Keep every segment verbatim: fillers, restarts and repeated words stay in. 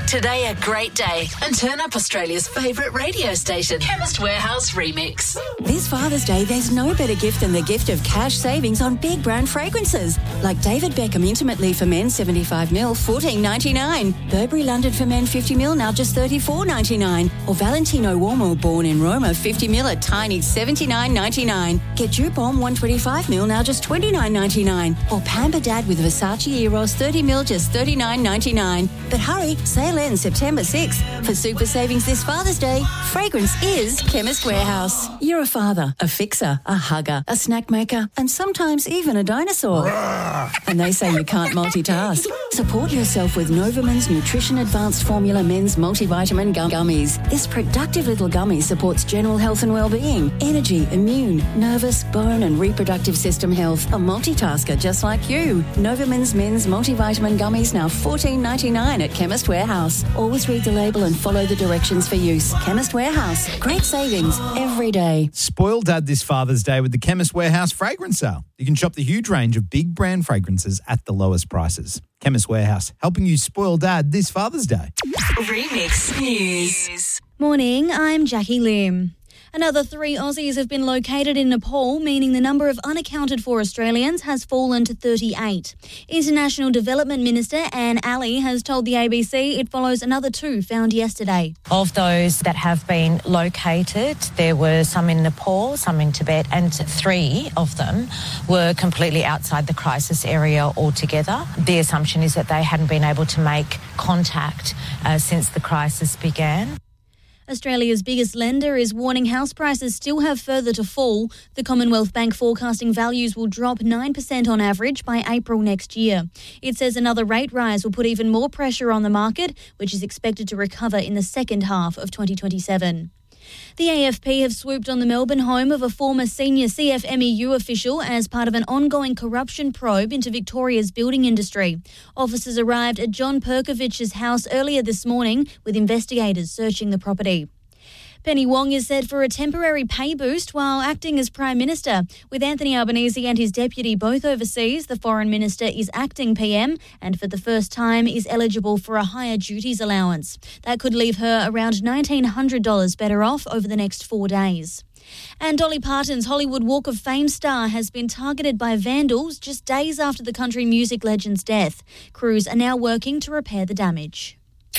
today a great day and turn up Australia's favourite radio station, Chemist Warehouse Remix. This Father's Day, there's no better gift than the gift of cash savings on big brand fragrances. Like David Beckham Intimate Leave for Men seventy-five mil, fourteen ninety-nine. Burberry London for Men fifty mil, now just thirty-four ninety-nine. Or Valentino Uomo Born in Roma fifty mil at tiny seventy-nine ninety-nine. Get Dupont one twenty-five mil, now just twenty-nine ninety-nine. Or Pamper Dad with Versace Eros thirty mil, just thirty-nine ninety-nine. But hurry, sale ends September sixth. For super savings this Father's Day, fragrance is Chemist Warehouse. You're a father, a fixer, a hugger, a snack maker, and sometimes even a dinosaur. And they say you can't multitask. Support yourself with Novaman's Nutrition Advanced Formula Men's Multivitamin Gum Gummies. This productive little gummy supports general health and well-being, energy, immune, nervous, bone and reproductive system health. A multitasker just like you. Novaman's Men's Multivitamin Gummies now fourteen ninety-nine at Chemist Warehouse. Always read the label and follow the directions for use. Chemist Warehouse. Great savings every day. Spoil Dad this Father's Day with the Chemist Warehouse fragrance sale. You can shop the huge range of big brand fragrances at the lowest prices. Chemist Warehouse, helping you spoil Dad this Father's Day. Remix News. Morning, I'm Jackie Lim. Another three Aussies have been located in Nepal, meaning the number of unaccounted for Australians has fallen to thirty-eight. International Development Minister Anne Ali has told the A B C it follows another two found yesterday. Of those that have been located, there were some in Nepal, some in Tibet, and three of them were completely outside the crisis area altogether. The assumption is that they hadn't been able to make contact uh, since the crisis began. Australia's biggest lender is warning house prices still have further to fall. The Commonwealth Bank forecasting values will drop nine percent on average by April next year. It says another rate rise will put even more pressure on the market, which is expected to recover in the second half of twenty twenty-seven. The A F P have swooped on the Melbourne home of a former senior C F M E U official as part of an ongoing corruption probe into Victoria's building industry. Officers arrived at John Perkovich's house earlier this morning, with investigators searching the property. Penny Wong is set for a temporary pay boost while acting as Prime Minister. With Anthony Albanese and his deputy both overseas, the Foreign Minister is acting P M and for the first time is eligible for a higher duties allowance. That could leave her around nineteen hundred dollars better off over the next four days. And Dolly Parton's Hollywood Walk of Fame star has been targeted by vandals just days after the country music legend's death. Crews are now working to repair the damage.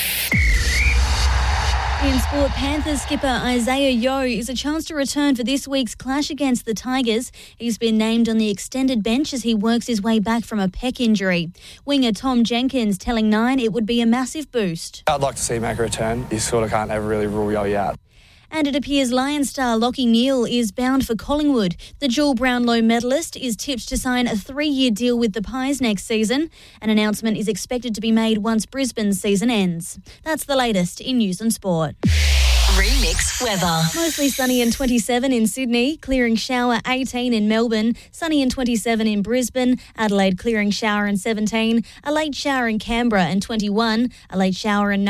In sport, Panthers skipper Isaiah Yeo is a chance to return for this week's clash against the Tigers. He's been named on the extended bench as he works his way back from a pec injury. Winger Tom Jenkins telling Nine it would be a massive boost. I'd like to see him make a return. You sort of can't ever really rule Yeo out. And it appears Lion star Lachie Neale is bound for Collingwood. The dual Brownlow medalist is tipped to sign a three-year deal with the Pies next season. An announcement is expected to be made once Brisbane's season ends. That's the latest in news and sport. Remix weather. Mostly sunny and twenty-seven in Sydney, clearing shower eighteen in Melbourne, sunny and twenty-seven in Brisbane, Adelaide clearing shower and seventeen, a late shower in Canberra and twenty-one, a late shower in